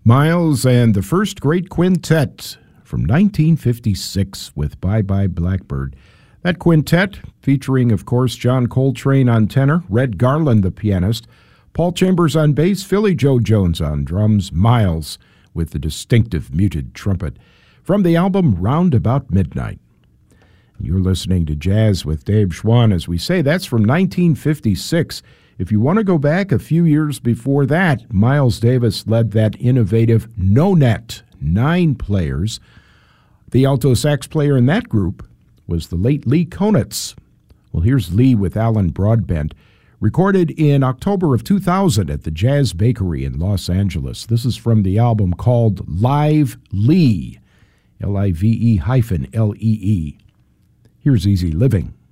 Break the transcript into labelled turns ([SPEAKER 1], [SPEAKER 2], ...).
[SPEAKER 1] Miles and the First Great Quintet from 1956 with Bye Bye Blackbird. That quintet, featuring, of course, John Coltrane on tenor, Red Garland, the pianist, Paul Chambers on bass, Philly Joe Jones on drums, Miles with the distinctive muted trumpet, from the album Round About Midnight. You're listening to Jazz with Dave Schwann. As we say, that's from 1956. If you want to go back a few years before that, Miles Davis led that innovative no-net, 9 players. The alto sax player in that group was the late Lee Konitz. Well, here's Lee with Alan Broadbent, recorded in October of 2000 at the Jazz Bakery in Los Angeles. This is from the album called Live Lee, Live-Lee. Here's Easy Living.